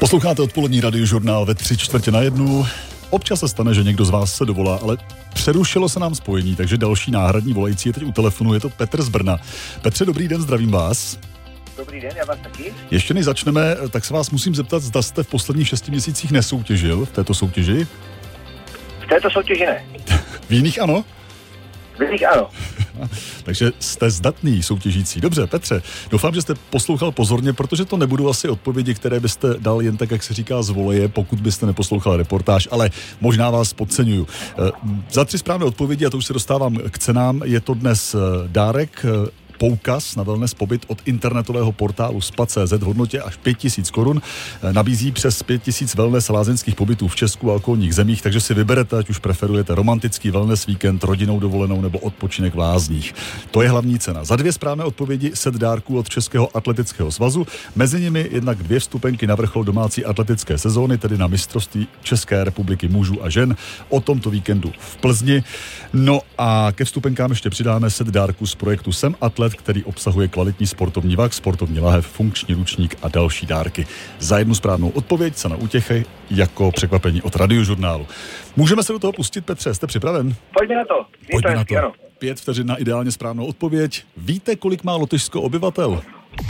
Posloucháte odpolední radiožurnál ve 3:45. Občas se stane, že někdo z vás se dovolá, ale přerušilo se nám spojení, takže další náhradní volající je teď u telefonu, je to Petr z Brna. Petře, dobrý den, zdravím vás. Dobrý den, já vás taky. Ještě než začneme, tak se vás musím zeptat, zda jste v posledních 6 měsících nesoutěžil v této soutěži? V této soutěži ne. V jiných ano? V jiných ano. Takže jste zdatný soutěžící. Dobře, Petře, doufám, že jste poslouchal pozorně, protože to nebudou asi odpovědi, které byste dal jen tak, jak se říká, z voleje, pokud byste neposlouchal reportáž, ale možná vás podceňuju. Za 3 správné odpovědi, a to už se dostávám k cenám, je to dnes dárek, poukaz na wellness pobyt od internetového portálu spa.cz v hodnotě až 5 000 korun. Nabízí přes 5 000 wellness lázeňských pobytů v Česku a okolních zemích, takže si vyberete, ať už preferujete romantický wellness víkend, rodinnou dovolenou nebo odpočinek v lázních. To je hlavní cena. Za 2 správné odpovědi set dárků od Českého atletického svazu. Mezi nimi jednak 2 vstupenky na vrchol domácí atletické sezóny, tedy na mistrovství České republiky mužů a žen o tomto víkendu v Plzni. No a ke vstupenkám ještě přidáme set dárků z projektu Jsem atlet, který obsahuje kvalitní sportovní vak, sportovní lahev, funkční ručník a další dárky. Za 1 správnou odpověď cena útěchy jako překvapení od radiožurnálu. Můžeme se do toho pustit, Petře, jste připraven? Pojďme na to. Pojďme na to. Ano. 5 vteřin na ideálně správnou odpověď. Víte, kolik má Lotyšsko obyvatel?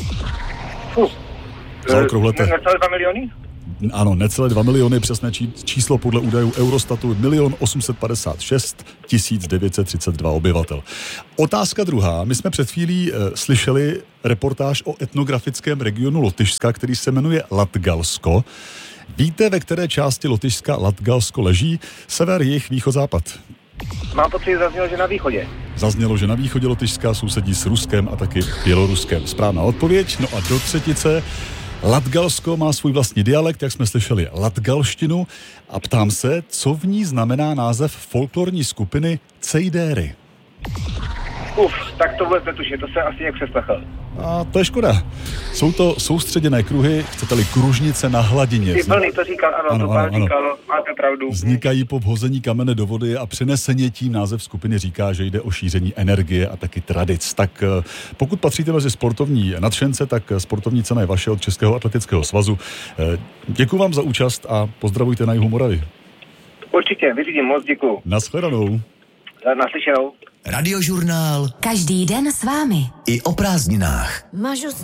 Zaokrouhlete. Necelé 2 miliony? Ano, necelé 2 miliony, přesné číslo podle údajů Eurostatu 1 856 932 obyvatel. Otázka druhá. My jsme před chvílí slyšeli reportáž o etnografickém regionu Lotyšska, který se jmenuje Latgalsko. Víte, ve které části Lotyšska Latgalsko leží? Sever, jih, východ, západ? Mám pocit, že zaznělo, že na východě. Zaznělo, že na východě Lotyšska sousedí s Ruskem a taky Běloruskem. Správná odpověď. No a do třetice. Latgalsko má svůj vlastní dialekt, jak jsme slyšeli, latgalštinu, a ptám se, co v ní znamená název folklorní skupiny Cejdéry. Tak to vůbec netuším, to jsem asi nějak přeslechl. A to je škoda. Jsou to soustředěné kruhy, chcete-li kružnice na hladině. Ty plný to říkal, ano, říkal, máte pravdu. Vznikají po vhození kamene do vody a přeneseně tím název skupiny říká, že jde o šíření energie a taky tradic. Tak pokud patříte mezi sportovní nadšence, tak sportovní cena je vaše od Českého atletického svazu. Děkuji vám za účast a pozdravujte na jihu Moravy. Určitě, vyřídím, moc děkuju. Nashledanou. Naslyšenou. Radiožurnál. Každý den s vámi. I o prázdninách. Mažu